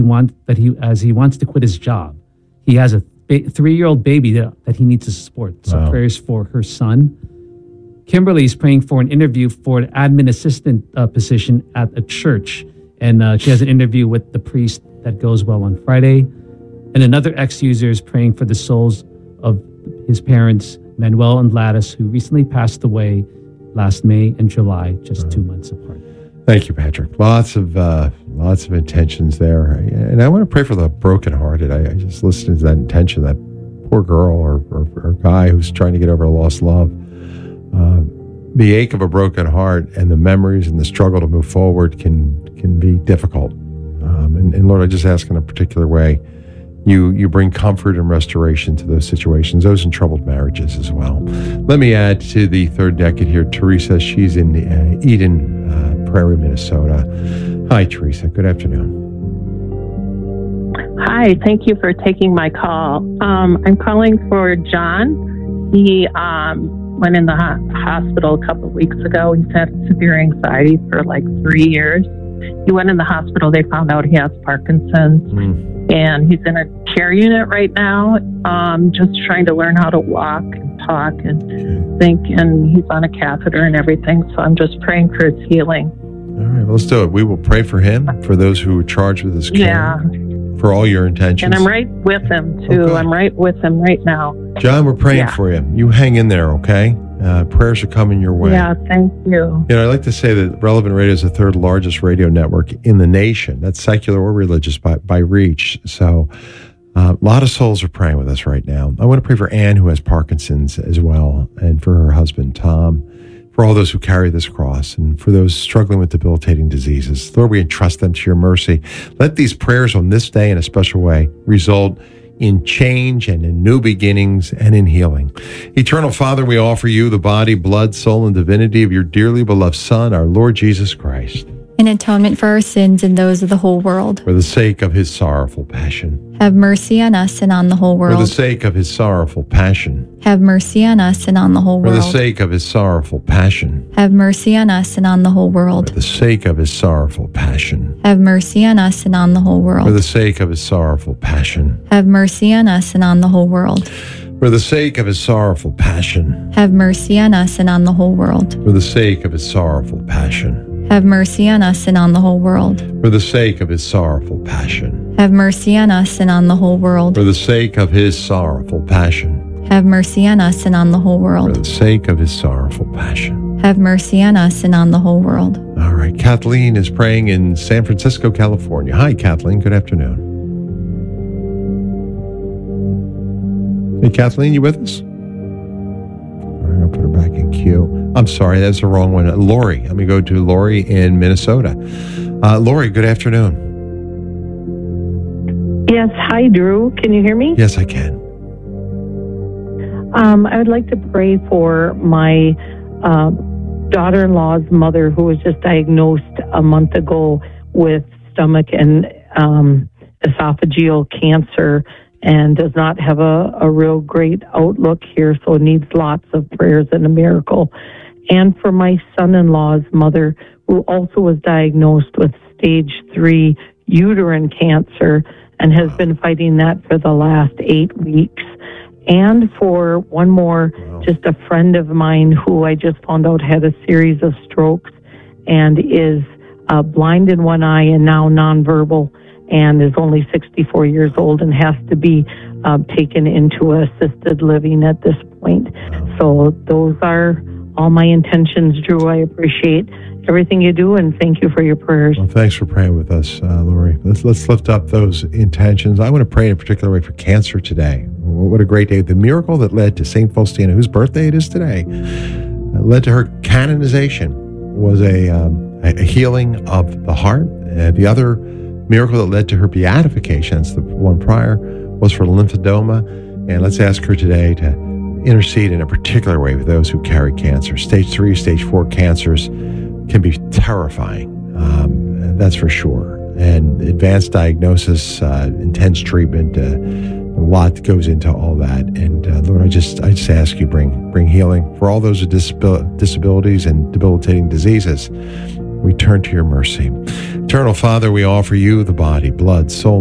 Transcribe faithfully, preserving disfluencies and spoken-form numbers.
want that he as he wants to quit his job. He has a ba- three-year-old baby that, that he needs to support. So Wow. prayers for her son. Kimberly is praying for an interview for an admin assistant uh, position at a church, and uh, she has an interview with the priest that goes well on Friday. And another ex-user is praying for the souls of his parents, Manuel and Gladys, who recently passed away last May and July, just two months apart. Thank you, Patrick. Lots of uh, lots of intentions there, and I want to pray for the brokenhearted. I, I just listened to that intention, that poor girl or, or, or guy who's trying to get over a lost love. Uh, the ache of a broken heart and the memories and the struggle to move forward can can be difficult. Um, and, and Lord, I just ask in a particular way, you you bring comfort and restoration to those situations, those in troubled marriages as well. Let me add to the third decade here, Teresa. She's in uh, Eden uh, Prairie, Minnesota. Hi, Teresa. Good afternoon. Hi, thank you for taking my call. Um, I'm calling for John. He um, went in the ho- hospital a couple of weeks ago. He's had severe anxiety for like three years. He went in the hospital. They found out he has Parkinson's. Mm. And he's in a care unit right now, um, just trying to learn how to walk and talk and okay. think. And he's on a catheter and everything. So I'm just praying for his healing. All right, well, let's do it. We will pray for him, for those who are charged with his care, yeah. for all your intentions. And I'm right with him, too. Okay. I'm right with him right now. John, we're praying yeah. for you. You hang in there, okay? Uh, prayers are coming your way. Yeah, thank you. You know, I like to say that Relevant Radio is the third largest radio network in the nation. That's secular or religious by, by reach. So uh, a lot of souls are praying with us right now. I want to pray for Anne, who has Parkinson's as well, and for her husband, Tom, for all those who carry this cross, and for those struggling with debilitating diseases. Lord, we entrust them to your mercy. Let these prayers on this day in a special way result in change and in new beginnings and in healing. Eternal Father, we offer you the body, blood, soul, and divinity of your dearly beloved Son, our Lord Jesus Christ, in atonement for our sins and those of the whole world. For the sake of his sorrowful passion. Have mercy on us and on the whole world. For the sake of his sorrowful passion. Have mercy on us and on the whole world. For the sake of his sorrowful passion. Have mercy on us and on the whole world. For the sake of his sorrowful passion. Have mercy on us and on the whole world. For the sake of his sorrowful passion. Have mercy on us and on the whole world. For the sake of his sorrowful passion. Have mercy on us and on the whole world. For the sake of his sorrowful passion. Have mercy on us and on the whole world. For the sake of his sorrowful passion. Have mercy on us and on the whole world. For the sake of his sorrowful passion. Have mercy on us and on the whole world. For the sake of his sorrowful passion. Have mercy on us and on the whole world. All right. Kathleen is praying in San Francisco, California. Hi, Kathleen. Good afternoon. Hey, Kathleen, you with us? All right, I'll put her back in queue. I'm sorry, that's the wrong one. Lori. Let me go to Lori in Minnesota. Uh, Lori, good afternoon. Yes. Hi, Drew. Can you hear me? Yes, I can. Um, I would like to pray for my uh, daughter-in-law's mother, who was just diagnosed a month ago with stomach and um, esophageal cancer, and does not have a, a real great outlook here, so needs lots of prayers and a miracle. And for my son-in-law's mother, who also was diagnosed with stage three uterine cancer and has been fighting that for the last eight weeks. And for one more, wow. just a friend of mine who I just found out had a series of strokes and is uh, blind in one eye and now nonverbal, and is only sixty-four years old and has to be uh, taken into assisted living at this point. So those are all my intentions, Drew. I appreciate everything you do, and thank you for your prayers. Well, thanks for praying with us, uh, Lori. Let's let's lift up those intentions. I want to pray in a particular way for cancer today. What a great day. The miracle that led to Saint Faustina, whose birthday it is today, uh, led to her canonization, was a, um, a healing of the heart. Uh, the other miracle that led to her beatification, that's the one prior, was for lymphedema. And let's ask her today to intercede in a particular way with those who carry cancer. Stage three, stage four cancers can be terrifying, um, that's for sure. And advanced diagnosis, uh, intense treatment, uh, a lot goes into all that. And uh, Lord, I just I just ask you bring bring healing for all those with disabil- disabilities and debilitating diseases. We turn to your mercy. Eternal Father, we offer you the body, blood, soul,